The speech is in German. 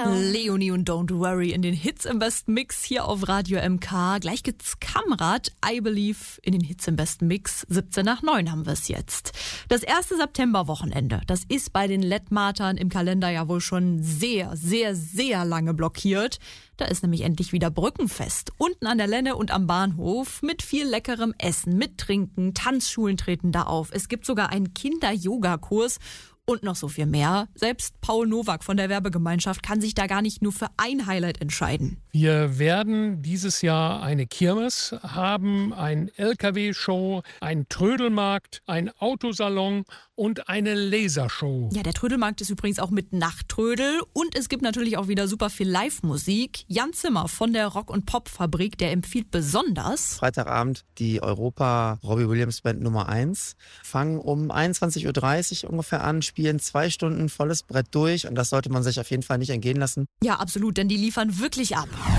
Leonie und Don't Worry in den Hits im besten Mix hier auf Radio MK. Gleich gibt's Kamrat, I Believe in den Hits im besten Mix. 17 nach 9 haben wir es jetzt. Das erste Septemberwochenende, das ist bei den Lettmatern im Kalender ja wohl schon sehr, sehr, sehr lange blockiert. Da ist nämlich endlich wieder Brückenfest. Unten an der Lenne und am Bahnhof mit viel leckerem Essen, mit Trinken. Tanzschulen treten da auf. Es gibt sogar einen Kinder-Yoga-Kurs. Und noch so viel mehr. Selbst Paul Nowak von der Werbegemeinschaft kann sich da gar nicht nur für ein Highlight entscheiden. Wir werden dieses Jahr eine Kirmes haben, ein LKW-Show, einen Trödelmarkt, ein Autosalon und eine Lasershow. Ja, der Trödelmarkt ist übrigens auch mit Nachttrödel. Und es gibt natürlich auch wieder super viel Live-Musik. Jan Zimmer von der Rock- und Pop-Fabrik, der empfiehlt besonders. Freitagabend die Europa Robbie Williams Band Nummer 1. Fangen um 21.30 Uhr ungefähr an, spielen 2 Stunden volles Brett durch. Und das sollte man sich auf jeden Fall nicht entgehen lassen. Ja, absolut, denn die liefern wirklich ab.